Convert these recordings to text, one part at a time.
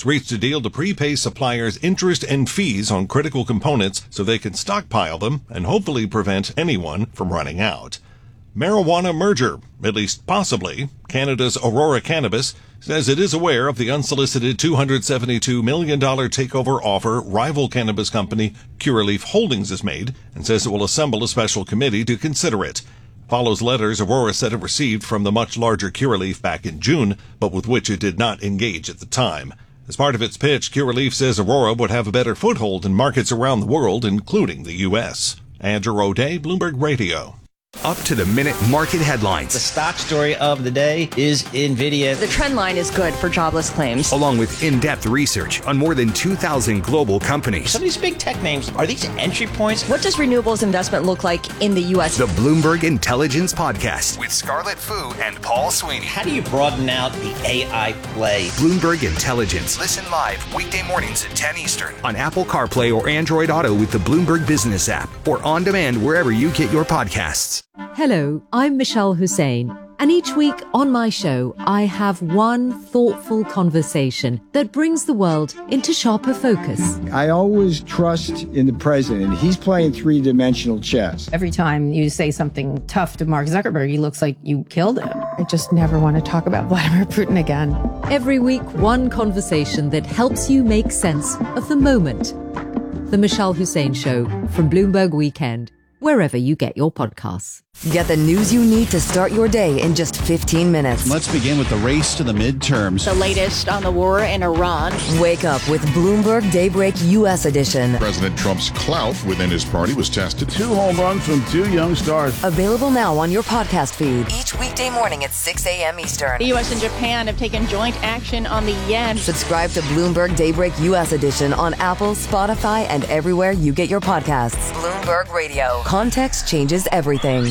It's reached a deal to prepay suppliers interest and fees on critical components so they can stockpile them and hopefully prevent anyone from running out. Marijuana merger, at least possibly. Canada's Aurora Cannabis says it is aware of the unsolicited $272 million takeover offer rival cannabis company Curaleaf Holdings has made and says it will assemble a special committee to consider it. Follows letters Aurora said it received from the much larger Curaleaf back in June, but with which it did not engage at the time. As part of its pitch, Curaleaf says Aurora would have a better foothold in markets around the world, including the U.S. Andrew O'Day, Bloomberg Radio. Up-to-the-minute market headlines. The stock story of the day is NVIDIA. The trend line is good for jobless claims. Along with in-depth research on more than 2,000 global companies. Some of these big tech names, are these entry points? What does renewables investment look like in the U.S.? The Bloomberg Intelligence Podcast with Scarlett Fu and Paul Sweeney. How do you broaden out the AI play? Bloomberg Intelligence. Listen live weekday mornings at 10 Eastern on Apple CarPlay or Android Auto with the Bloomberg Business app or on demand wherever you get your podcasts. Hello, I'm Michelle Hussein, and each week on my show, I have one thoughtful conversation that brings the world into sharper focus. I always trust in the president. He's playing three-dimensional chess. Every time you say something tough to Mark Zuckerberg, he looks like you killed him. I just never want to talk about Vladimir Putin again. Every week, one conversation that helps you make sense of the moment. The Michelle Hussein Show from Bloomberg Weekend, wherever you get your podcasts. Get the news you need to start your day in just 15 minutes. Let's begin with the race to the midterms. The latest on the war in Iran. Wake up with Bloomberg Daybreak U.S. edition. President Trump's clout within his party was tested. 2 home runs from 2 young stars. Available now on your podcast feed. Each weekday morning at 6 a.m. Eastern. The U.S. and Japan have taken joint action on the yen. Subscribe to Bloomberg Daybreak U.S. edition on Apple, Spotify, and everywhere you get your podcasts. Bloomberg Radio. Context changes everything.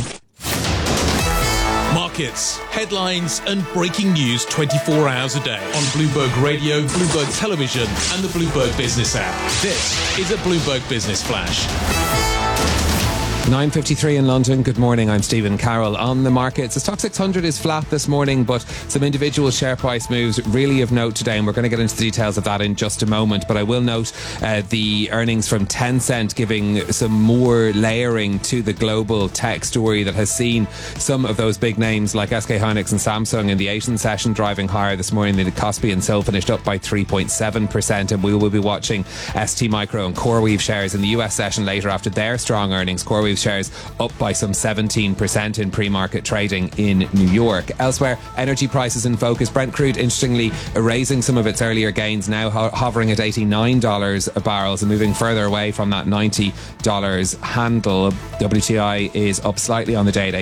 Markets, headlines, and breaking news 24 hours a day on Bloomberg Radio, Bloomberg Television, and the Bloomberg Business app. This is a Bloomberg Business Flash. 9:53 in London. Good morning, I'm Stephen Carroll. On the markets, the Stock 600 is flat this morning, but some individual share price moves really of note today, and we're going to get into the details of that in just a moment. But I will note the earnings from Tencent giving some more layering to the global tech story that has seen some of those big names like SK Hynix and Samsung in the Asian session driving higher this morning. The Kospi and SIL finished up by 3.7%, and we will be watching ST Micro and CoreWeave shares in the US session later after their strong earnings. CoreWeave shares up by some 17% in pre-market trading in New York. Elsewhere, energy prices in focus. Brent crude, interestingly, erasing some of its earlier gains, now hovering at $89 a barrel, so moving further away from that $90 handle. WTI is up slightly on the day at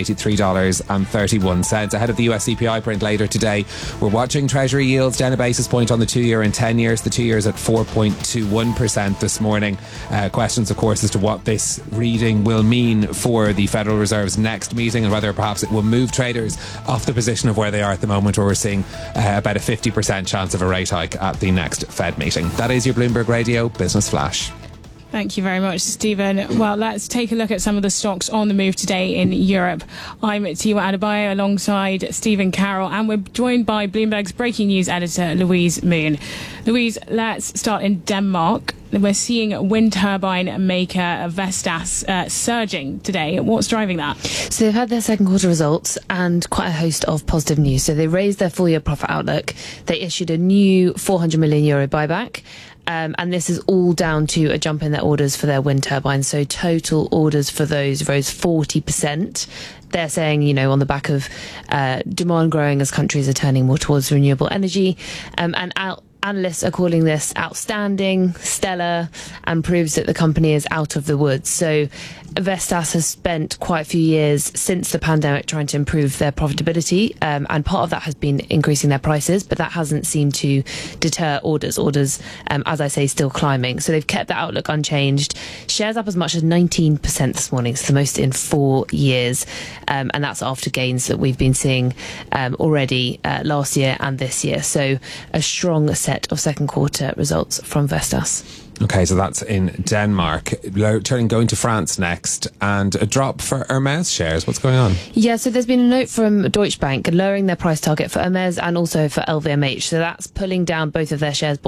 $83.31. Ahead of the US CPI print later today, we're watching Treasury yields down a basis point on the 2-year and 10 years. The 2-year is at 4.21% this morning. Questions, of course, as to what this reading will mean for the Federal Reserve's next meeting and whether perhaps it will move traders off the position of where they are at the moment, where we're seeing about a 50% chance of a rate hike at the next Fed meeting. That is your Bloomberg Radio Business Flash. Thank you very much, Stephen. Well, let's take a look at some of the stocks on the move today in Europe. I'm Tiwa Adebayo alongside Stephen Carroll, and we're joined by Bloomberg's breaking news editor, Louise Moon. Louise, let's start in Denmark. We're seeing wind turbine maker Vestas surging today. What's driving that? So they've had their second quarter results and quite a host of positive news. So they raised their full year profit outlook. They issued a new €400 million buyback. And this is all down to a jump in their orders for their wind turbines. So total orders for those rose 40%. They're saying, on the back of demand growing as countries are turning more towards renewable energy. Analysts are calling this outstanding, stellar, and proves that the company is out of the woods. So Vestas has spent quite a few years since the pandemic trying to improve their profitability, and part of that has been increasing their prices, but that hasn't seemed to deter orders. As I say, still climbing. So they've kept the outlook unchanged. Shares up as much as 19% this morning. It's the most in 4 years, and that's after gains that we've been seeing already last year and this year. So a strong set of second quarter results from Vestas. Okay, so that's in Denmark. Going to France next, and a drop for Hermes shares. What's going on? Yeah, so there's been a note from Deutsche Bank lowering their price target for Hermes and also for LVMH. So that's pulling down both of their shares